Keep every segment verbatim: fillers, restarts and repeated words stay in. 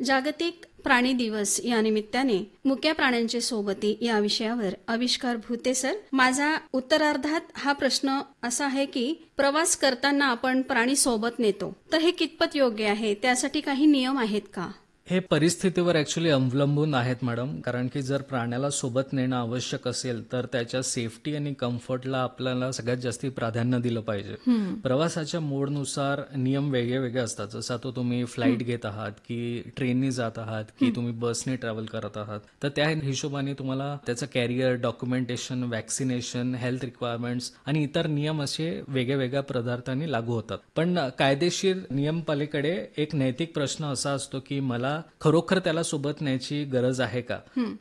जागतिक प्राणी दिवस या निमित्ताने मुक्या प्राण्यांचे सोबती या विषयावर आविष्कार भुते सर, माझा उत्तरार्धात हा प्रश्न असा आहे की प्रवास करताना आपण प्राणी सोबत नेतो, तर हे कितपत योग्य आहे? त्यासाठी काही नियम आहेत का? हे परिस्थितीवर ऍक्च्युली अवलंबून आहेत मॅडम. कारण की जर प्राण्याला सोबत नेणं आवश्यक असेल तर त्याच्या सेफ्टी आणि कम्फर्टला आपल्याला सगळ्यात जास्त प्राधान्य दिलं पाहिजे. प्रवासाच्या मोडनुसार नियम वेगळे वेगळे असतात. जसं आता तुम्ही फ्लाईट घेत आहात की ट्रेननी जात आहात की तुम्ही बसने ट्रॅव्हल करत आहात, तर त्या हिशोबाने तुम्हाला त्याचं carrier, documentation, vaccination, health requirements आणि इतर नियम असे वेगळ्या वेगळ्या पदार्थांनी लागू होतात. पण कायदेशीर नियम पलीकडे एक नैतिक प्रश्न असा असतो की मला खरोखर त्याला सोबत न्यायची गरज आहे का,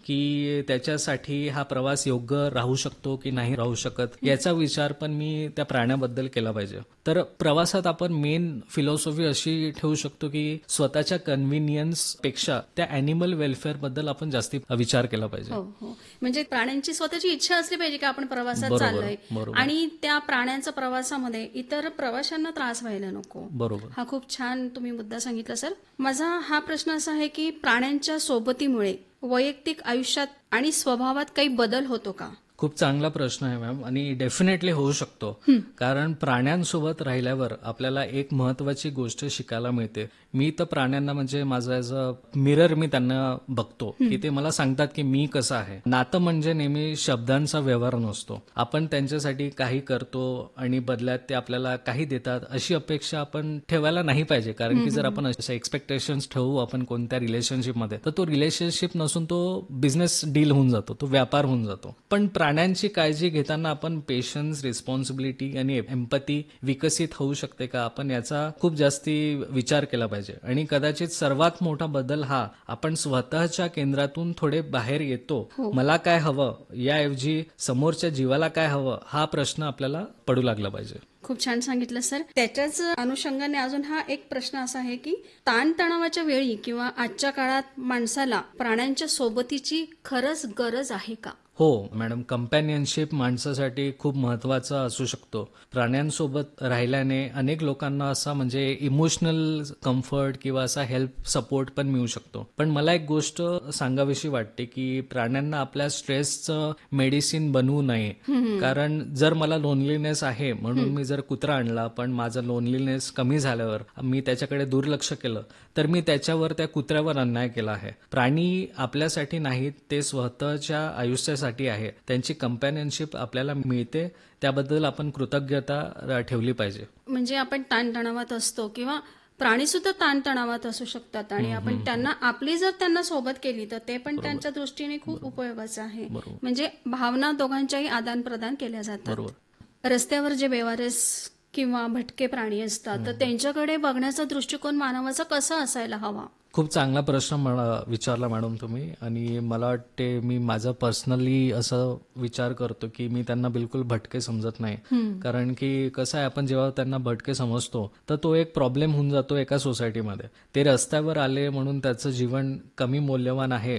की त्याच्यासाठी हा प्रवास योग्य राहू शकतो की नाही राहू शकत, याचा विचार पण मी त्या प्राण्याबद्दल केला पाहिजे. तर प्रवासात आपण मेन फिलॉसॉफी अशी ठेवू शकतो की स्वतःच्या कन्व्हिनियन्स पेक्षा त्या अॅनिमल वेलफेअर बद्दल आपण जास्ती विचार केला पाहिजे. हो हो, म्हणजे प्राण्यांची स्वतःची इच्छा असली पाहिजे की आपण प्रवासात बरोबर, चाललोय बरोबर. आणि त्या प्राण्यांच्या प्रवासामध्ये इतर प्रवाशांना त्रास व्हायला नको. बरोबर. हा खूप छान तुम्ही मुद्दा सांगितला सर. माझा हा प्रश्न असा आहे की प्राण्यांच्या सोबतीमुळे वैयक्तिक आयुष्यात आणि स्वभावात काही बदल होतो का? खूप चांगला प्रश्न आहे मॅम, आणि डेफिनेटली होऊ शकतो. कारण प्राण्यांसोबत राहिल्यावर आपल्याला एक महत्वाची गोष्ट शिकायला मिळते. मी तर प्राण्यांना म्हणजे माझं ॲज अ मिरर मी त्यांना बघतो की ते मला सांगतात की मी कसं आहे. नातं म्हणजे नेहमी शब्दांचा व्यवहार नसतो. आपण त्यांच्यासाठी काही करतो आणि बदल्यात ते आपल्याला काही देतात अशी अपेक्षा आपण ठेवायला नाही पाहिजे. कारण की जर आपण असे एक्सपेक्टेशन्स ठेवू आपण कोणत्या रिलेशनशिपमध्ये, तर तो रिलेशनशिप नसून तो बिझनेस डील होऊन जातो, तो व्यापार होऊन जातो. पण प्राण्यांची काळजी घेताना आपण पेशन्स, रिस्पॉन्सिबिलिटी आणि एम्पॅथी विकसित होऊ शकते का, आपण याचा खूप जास्ती विचार केला पाहिजे. आणि कदाचित सर्वात मोठा बदल हा आपण स्वतःच्या केंद्रातून थोडे बाहेर येतो. मला काय हवं याऐवजी समोरच्या जीवाला काय हवं हा प्रश्न आपल्याला पडू लागला पाहिजे. खूप छान सांगितलं सर. त्याच्याच अनुषंगाने अजून हा एक प्रश्न असा आहे की ताणतणावाच्या वेळी किंवा आजच्या काळात माणसाला प्राण्यांच्या सोबतीची खरंच गरज आहे का? हो मॅडम, कंपॅनियनशिप माणसासाठी खूप महत्वाचा असू शकतो. प्राण्यांसोबत राहिल्याने अनेक लोकांना असा म्हणजे इमोशनल कम्फर्ट किंवा असा हेल्प सपोर्ट पण मिळू शकतो. पण मला एक गोष्ट सांगावीशी वाटते की प्राण्यांना आपल्या स्ट्रेसचं मेडिसिन बनवू नये. कारण जर मला लोनलीनेस आहे म्हणून मी जर कुत्रा आणला पण माझा लोनलीनेस कमी झाल्यावर मी त्याच्याकडे दुर्लक्ष केलं तर मी त्याच्यावर, त्या कुत्र्यावर अन्याय केला आहे. प्राणी आपल्यासाठी नाहीत, ते स्वतःच्या आयुष्यासाठी आहे. त्यांची कंपॅनियनशिप आपल्याला मिळते, त्याबद्दल आपण कृतज्ञता ठेवली पाहिजे. म्हणजे आपण ताणतणावात असतो किंवा प्राणी सुद्धा ताणतणावात असू शकतात आणि आपण त्यांना आपली जर त्यांना सोबत केली तर ते पण त्यांच्या दृष्टीने खूप उपयोगाचं आहे. म्हणजे भावना दोघांच्याही आदान प्रदान केल्या जातात. रस्त्यावर जे बेवारस किंवा भटके प्राणी असतात तर त्यांच्याकडे बघण्याचा दृष्टिकोन मानवाचा कसा असायला हवा? खूप चांगला प्रश्न मला विचारला मॅडम तुम्ही. आणि मला वाटते मी माझा पर्सनली असं विचार करतो की मी त्यांना बिलकुल भटके समजत नाही. कारण की कसं आहे, आपण जेव्हा त्यांना भटके समजतो तर तो एक प्रॉब्लेम होऊन जातो एका सोसायटीमध्ये. ते रस्त्यावर आले म्हणून त्याचं जीवन कमी मौल्यवान आहे